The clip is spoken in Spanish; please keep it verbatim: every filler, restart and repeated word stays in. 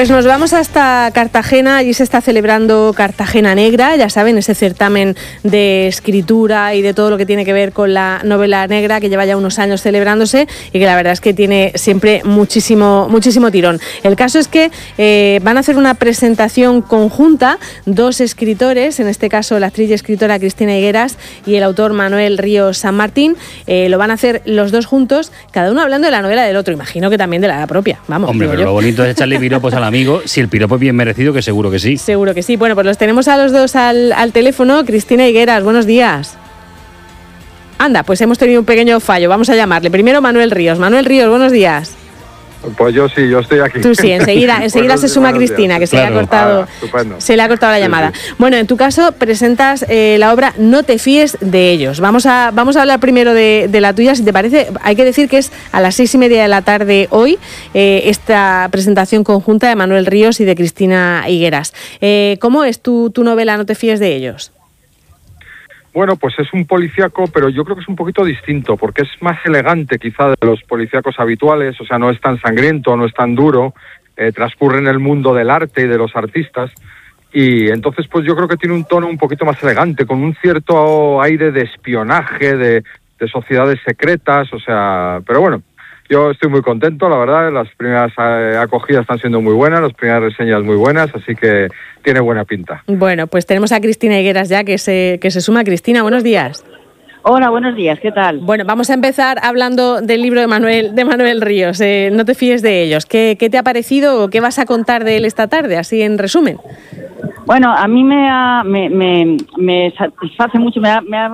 Pues nos vamos hasta Cartagena. Allí se está celebrando Cartagena Negra, ya saben, ese certamen de escritura y de todo lo que tiene que ver con la novela negra, que lleva ya unos años celebrándose y que la verdad es que tiene siempre muchísimo, muchísimo tirón. El caso es que eh, van a hacer una presentación conjunta, dos escritores, en este caso la actriz y escritora Cristina Higueras y el autor Manuel Ríos San Martín. Eh, lo van a hacer los dos juntos, cada uno hablando de la novela del otro, imagino que también de la propia. Vamos, hombre, pero yo. Lo bonito es echarle piropos al amigo, si el piropo es bien merecido, que seguro que sí. Seguro que sí. Bueno, pues los tenemos a los dos al, al teléfono. Cristina Higueras, buenos días. Anda, pues hemos tenido un pequeño fallo, vamos a llamarle. Primero Manuel Ríos. Manuel Ríos, buenos días. Pues yo sí, yo estoy aquí. Tú sí, enseguida, enseguida se suma Cristina, que se, claro. le ha cortado, ah, se le ha cortado la llamada. Sí, sí. Bueno, en tu caso presentas eh, la obra No te fíes de ellos. Vamos a, vamos a hablar primero de, de la tuya, si te parece. Hay que decir que es a las seis y media de la tarde hoy eh, esta presentación conjunta de Manuel Ríos y de Cristina Higueras. Eh, ¿Cómo es tu, tu novela No te fíes de ellos? Bueno, pues es un policíaco, pero yo creo que es un poquito distinto, porque es más elegante quizá de los policíacos habituales, o sea, no es tan sangriento, no es tan duro, eh, transcurre en el mundo del arte y de los artistas, y entonces pues yo creo que tiene un tono un poquito más elegante, con un cierto aire de espionaje, de, de sociedades secretas, o sea, pero bueno, yo estoy muy contento, la verdad, las primeras eh, acogidas están siendo muy buenas, las primeras reseñas muy buenas, así que tiene buena pinta. Bueno, pues tenemos a Cristina Higueras ya, que se, que se suma. Cristina, buenos días. Hola, buenos días, ¿qué tal? Bueno, vamos a empezar hablando del libro de Manuel, de Manuel Ríos, eh, No te fíes de ellos. ¿Qué, ¿Qué te ha parecido o qué vas a contar de él esta tarde, así en resumen? Bueno, a mí me, ha, me, me, me satisface mucho, me ha, me ha